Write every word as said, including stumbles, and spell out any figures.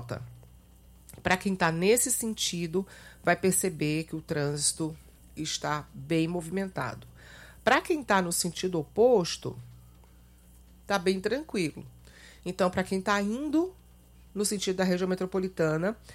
J. Para quem está nesse sentido, vai perceber que o trânsito está bem movimentado. Para quem está no sentido oposto, está bem tranquilo. Então, para quem está indo no sentido da região metropolitana,